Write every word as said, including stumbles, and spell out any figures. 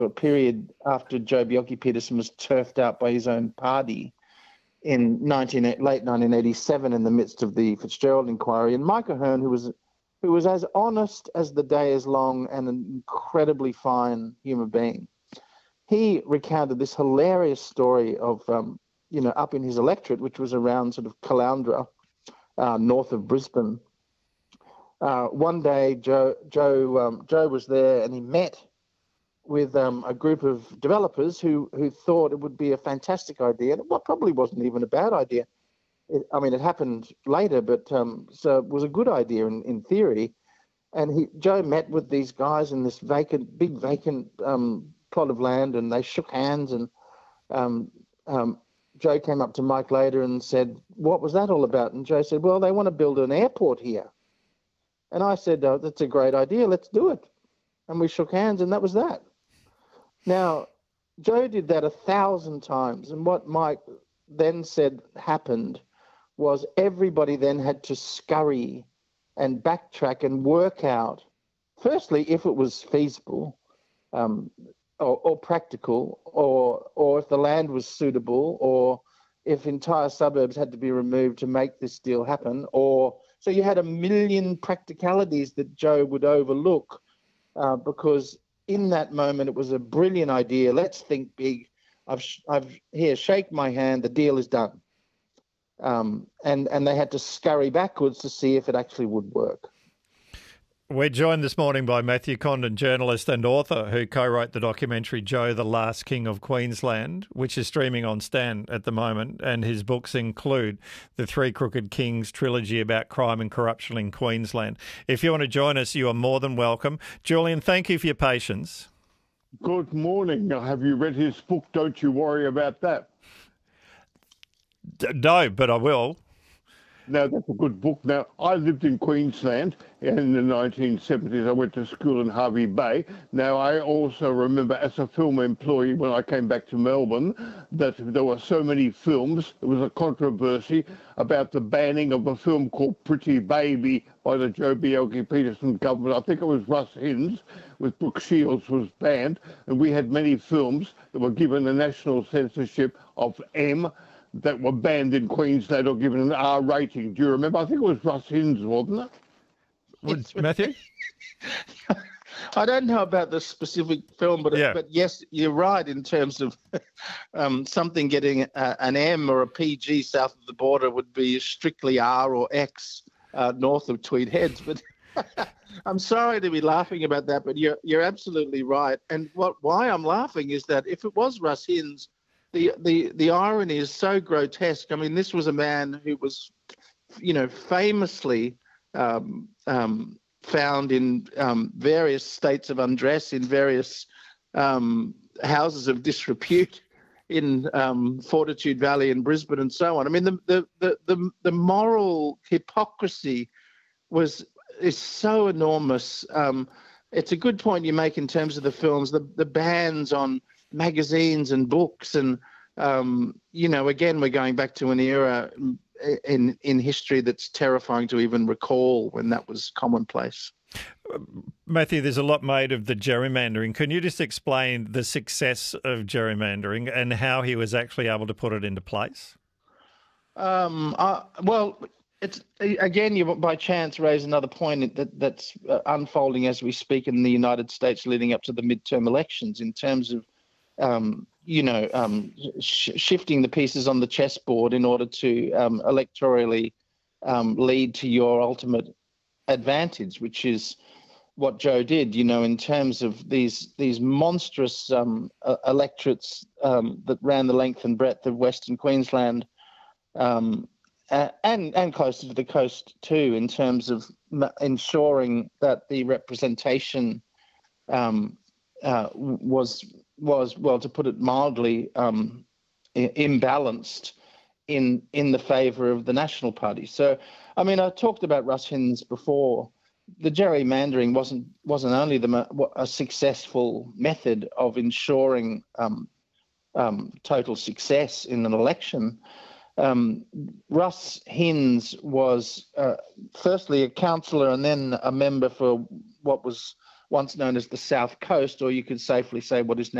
short period after Joh Bjelke-Petersen was turfed out by his own party in nineteen, late nineteen eighty-seven in the midst of the Fitzgerald inquiry. And Mike Ahern, who was who was as honest as the day is long and an incredibly fine human being, he recounted this hilarious story of, um, you know, up in his electorate, which was around sort of Caloundra, uh, north of Brisbane. Uh, one day, Joh, Joh, um, Joh was there and he met with um, a group of developers who who thought it would be a fantastic idea. And it probably wasn't even a bad idea. It, I mean, it happened later, but um, so it was a good idea in, in theory. And he, Joh met with these guys in this vacant, big vacant um, plot of land, and they shook hands. And um, um, Joh came up to Mike later and said, "What was that all about?" And Joh said, "Well, they want to build an airport here." And I said, "Oh, that's a great idea. Let's do it." And we shook hands, and that was that. Now, Joh did that a thousand times. And what Mike then said happened was everybody then had to scurry and backtrack and work out, firstly, if it was feasible um, or, or practical, or or if the land was suitable, or if entire suburbs had to be removed to make this deal happen. Or so you had a million practicalities that Joh would overlook uh, because in that moment it was a brilliant idea. Let's think big. I've I've here, shake my hand. The deal is done. Um, and, and they had to scurry backwards to see if it actually would work. We're joined this morning by Matthew Condon, journalist and author, who co-wrote the documentary Joh, the Last King of Queensland, which is streaming on Stan at the moment, and his books include the Three Crooked Kings trilogy about crime and corruption in Queensland. If you want to join us, you are more than welcome. Julian, thank you for your patience. Good morning. Have you read his book? Don't you worry about that. No, but I will. No, that's a good book. Now, I lived in Queensland in the nineteen seventies. I went to school in Hervey Bay. Now, I also remember as a film employee when I came back to Melbourne that there were so many films. There was a controversy about the banning of a film called Pretty Baby by the Joh Bjelke-Petersen government. I think it was Russ Hinds with Brooke Shields was banned. And we had many films that were given a national censorship of M that were banned in Queensland or given an R rating. Do you remember? I think it was Russ Hinds, wasn't it? Would, Matthew? I don't know about the specific film, but yeah. but yes, you're right in terms of um, something getting a, an M or a P G south of the border would be strictly R or X uh, north of Tweed Heads. But I'm sorry to be laughing about that, but you're you're absolutely right. And what why I'm laughing is that if it was Russ Hinds, The, the the irony is so grotesque. I mean, this was a man who was, you know, famously um, um, found in um, various states of undress, in various um, houses of disrepute in um, Fortitude Valley in Brisbane and so on. I mean, the the the the, the moral hypocrisy was is so enormous. Um, it's a good point you make in terms of the films, the the bans on magazines and books, and um, you know, again, we're going back to an era in in history that's terrifying to even recall when that was commonplace. Matthew, there's a lot made of the gerrymandering. Can you just explain the success of gerrymandering and how he was actually able to put it into place? Um, uh, well, it's again, you by chance raise another point that that's uh, unfolding as we speak in the United States leading up to the midterm elections in terms of Um, you know, um, sh- shifting the pieces on the chessboard in order to um, electorally um, lead to your ultimate advantage, which is what Joh did. You know, in terms of these these monstrous um, uh, electorates um, that ran the length and breadth of Western Queensland, um, uh, and and closer to the coast too, in terms of m- ensuring that the representation um, uh, was. was, well, to put it mildly, um, imbalanced in in the favour of the National Party. So, I mean, I talked about Russ Hinds before. The gerrymandering wasn't wasn't only the a successful method of ensuring um, um, total success in an election. Um, Russ Hinds was uh, firstly a councillor and then a member for what was once known as the South Coast, or you could safely say what is now